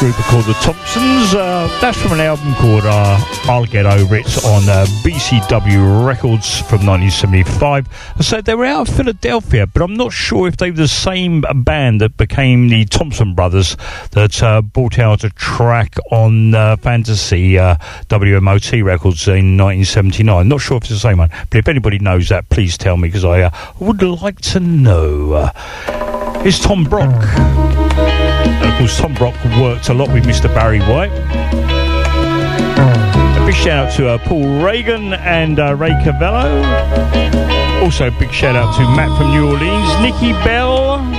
group are called the Thompsons. That's from an album called I'll Get Over It on BCW Records from 1975. So they were out of Philadelphia, but I'm not sure if they were the same band that became the Thompson Brothers that brought out a track on Fantasy WMOT Records in 1979. Not sure if it's the same one, but if anybody knows that, please tell me, because I would like to know. It's Tom Brock. And of course, Tom Brock worked a lot with Mr. Barry White. A big shout out to Paul Reagan and Ray Cavallo. Also, a big shout out to Matt from New Orleans, Nikki Bell.